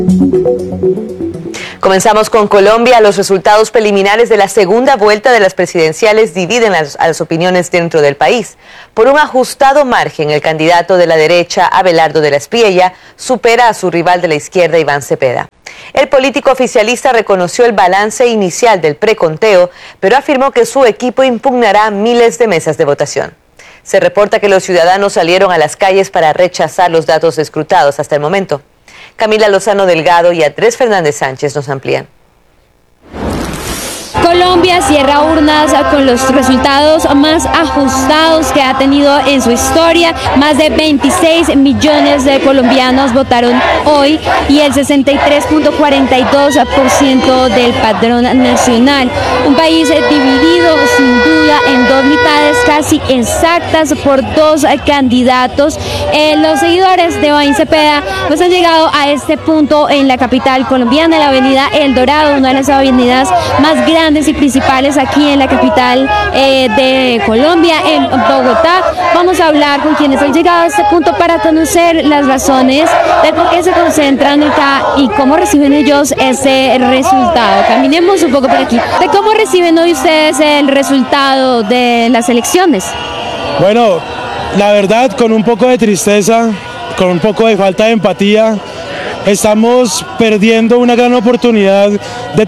Comenzamos con Colombia. Los resultados preliminares de la segunda vuelta de las presidenciales dividen a las opiniones dentro del país. Por un ajustado margen, el candidato de la derecha, Abelardo de la Espriella, supera a su rival de la izquierda, Iván Cepeda. El político oficialista reconoció el balance inicial del preconteo, pero afirmó que su equipo impugnará miles de mesas de votación. Se reporta que los ciudadanos salieron a las calles para rechazar los datos escrutados hasta el momento. Camila Lozano Delgado y Andrés Fernández Sánchez nos amplían. Colombia cierra urnas con los resultados más ajustados que ha tenido en su historia. Más de 26 millones de colombianos votaron hoy y el 63.42% del padrón nacional. Un país dividido sin duda en dos mitades casi exactas por dos candidatos. Los seguidores de Iván Cepeda pues han llegado a este punto en la capital colombiana, la avenida El Dorado, una de las avenidas más grandes y principales aquí en la capital de Colombia, en Bogotá. Vamos a hablar con quienes han llegado a este punto para conocer las razones de por qué se concentran acá y cómo reciben ellos ese resultado. Caminemos un poco por aquí. ¿De cómo reciben hoy ustedes el resultado de las elecciones? Bueno, la verdad, con un poco de tristeza, con un poco de falta de empatía. Estamos perdiendo una gran oportunidad de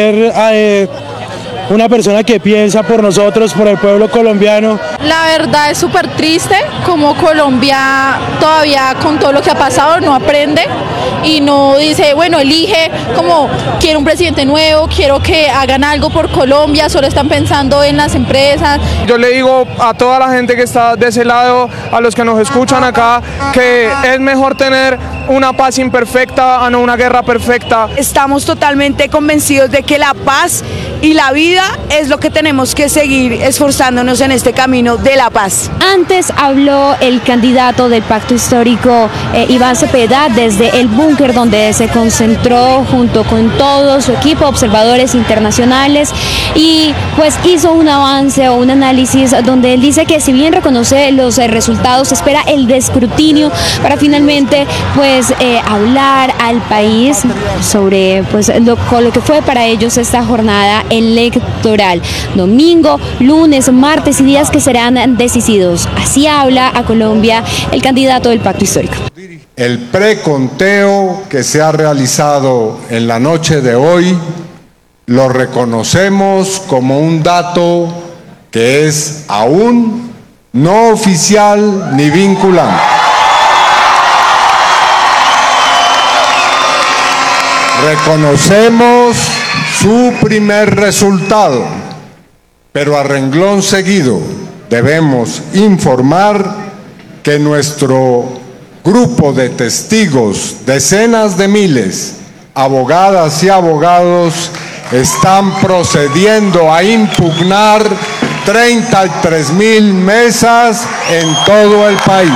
tener una persona que piensa por nosotros, por el pueblo colombiano. La verdad es súper triste como Colombia todavía con todo lo que ha pasado no aprende y no dice, bueno, elige como quiero un presidente nuevo, quiero que hagan algo por Colombia, solo están pensando en las empresas. Yo le digo a toda la gente que está de ese lado, a los que nos escuchan acá, que es mejor tener una paz imperfecta a no una guerra perfecta. Estamos totalmente convencidos de que la paz y la vida es lo que tenemos que seguir esforzándonos en este camino de la paz. Antes habló el candidato del Pacto Histórico, Iván Cepeda, desde el búnker donde se concentró junto con todo su equipo, observadores internacionales, y pues hizo un avance o un análisis donde él dice que si bien reconoce los resultados, espera el de escrutinio para finalmente pues hablar al país sobre pues lo que fue para ellos esta jornada electoral. Domingo, lunes, martes y días que serán decisivos. Así habla a Colombia el candidato del Pacto Histórico. El preconteo que se ha realizado en la noche de hoy lo reconocemos como un dato que es aún no oficial ni vinculante. Reconocemos su primer resultado, pero a renglón seguido debemos informar que nuestro grupo de testigos, decenas de miles, abogadas y abogados, están procediendo a impugnar 33,000 mesas en todo el país.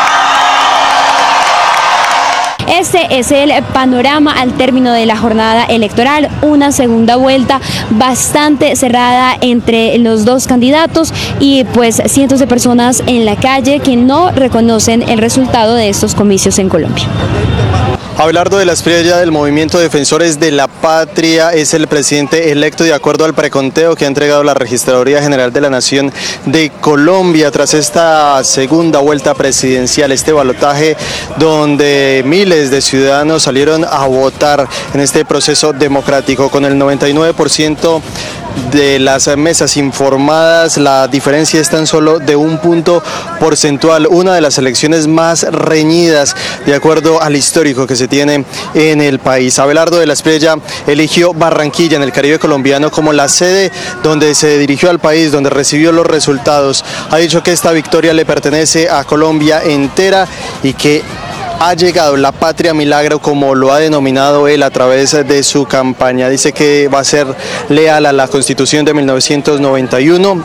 Este es el panorama al término de la jornada electoral, una segunda vuelta bastante cerrada entre los dos candidatos y pues cientos de personas en la calle que no reconocen el resultado de estos comicios en Colombia. Abelardo de la Espriella del Movimiento Defensores de la Patria es el presidente electo de acuerdo al preconteo que ha entregado la Registraduría General de la Nación de Colombia tras esta segunda vuelta presidencial, este balotaje donde miles de ciudadanos salieron a votar en este proceso democrático. Con el 99% de las mesas informadas, la diferencia es tan solo de un punto porcentual, una de las elecciones más reñidas de acuerdo al histórico que se tiene en el país. Abelardo de la Espriella eligió Barranquilla en el Caribe colombiano como la sede donde se dirigió al país, donde recibió los resultados. Ha dicho que esta victoria le pertenece a Colombia entera y que ha llegado la patria milagro, como lo ha denominado él a través de su campaña. Dice que va a ser leal a la Constitución de 1991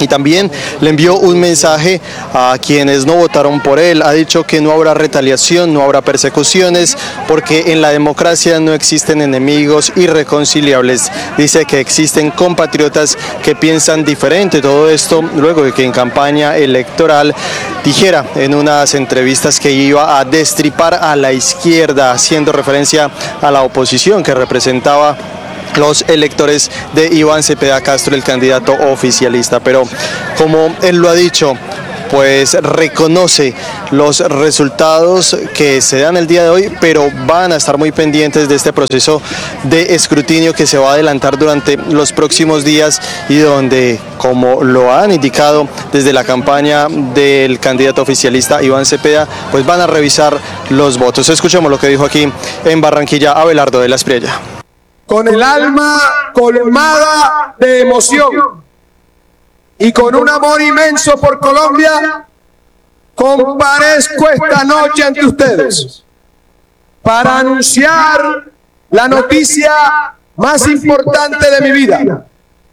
Y también le envió un mensaje a quienes no votaron por él. Ha dicho que no habrá retaliación, no habrá persecuciones, porque en la democracia no existen enemigos irreconciliables. Dice que existen compatriotas que piensan diferente. Todo esto luego de que en campaña electoral dijera en unas entrevistas que iba a destripar a la izquierda, haciendo referencia a la oposición que representaba los electores de Iván Cepeda Castro, el candidato oficialista. Pero como él lo ha dicho, pues reconoce los resultados que se dan el día de hoy, pero van a estar muy pendientes de este proceso de escrutinio que se va a adelantar durante los próximos días y donde, como lo han indicado desde la campaña del candidato oficialista Iván Cepeda, pues van a revisar los votos. Escuchemos lo que dijo aquí en Barranquilla Abelardo de la Espriella. Con el alma colmada de emoción y con un amor inmenso por Colombia, comparezco esta noche ante ustedes para anunciar la noticia más importante de mi vida.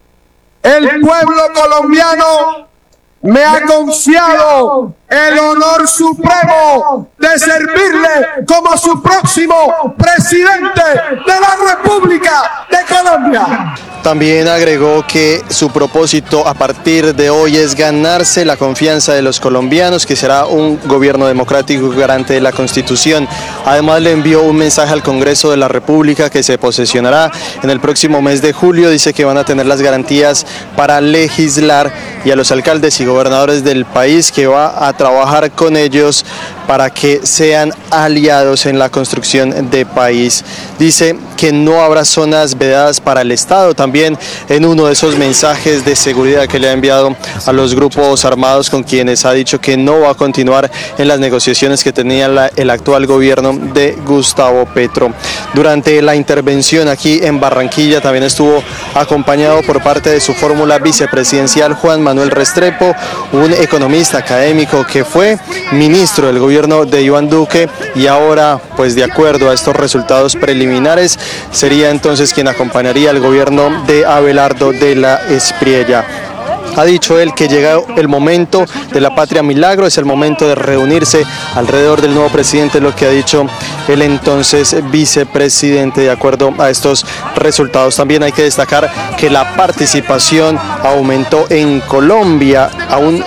El pueblo colombiano me ha confiado el honor supremo de servirle como su próximo presidente de la República de Colombia. También agregó que su propósito a partir de hoy es ganarse la confianza de los colombianos, que será un gobierno democrático garante de la Constitución. Además le envió un mensaje al Congreso de la República que se posesionará en el próximo mes de julio. Dice que van a tener las garantías para legislar, y a los alcaldes y gobernadores del país que va a trabajar con ellos para que sean aliados en la construcción de país. Dice que no habrá zonas vedadas para el Estado. También en uno de esos mensajes de seguridad que le ha enviado a los grupos armados con quienes ha dicho que no va a continuar en las negociaciones que tenía el actual gobierno de Gustavo Petro. Durante la intervención aquí en Barranquilla también estuvo acompañado por parte de su fórmula vicepresidencial Juan Manuel Restrepo, un economista académico que fue ministro del gobierno de Iván Duque y ahora, pues de acuerdo a estos resultados preliminares, sería entonces quien acompañaría al gobierno de Abelardo de la Espriella. Ha dicho él que llega el momento de la patria milagro, es el momento de reunirse alrededor del nuevo presidente, lo que ha dicho el entonces vicepresidente. De acuerdo a estos resultados, también hay que destacar que la participación aumentó en Colombia a un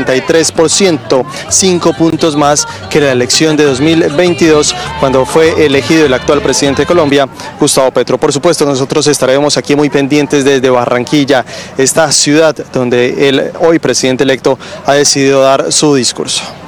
63%, 5 puntos más que la elección de 2022, cuando fue elegido el actual presidente de Colombia, Gustavo Petro. Por supuesto, nosotros estaremos aquí muy pendientes desde Barranquilla, esta ciudad donde el hoy presidente electo ha decidido dar su discurso.